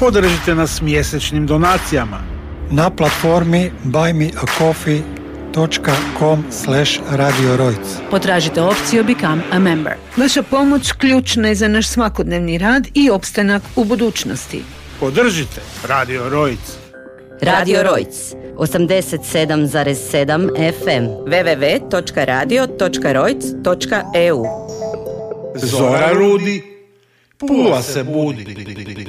Podržite nas mjesečnim donacijama na platformi buymeacoffee.com/Radio Rojc. Potražite opciju Become a Member. Vaša pomoć ključna je za naš svakodnevni rad i opstanak u budućnosti. Podržite Radio Rojc. Radio Rojc 87,7 FM www.radio.rojc.eu. Zora rudi, Pula se budi.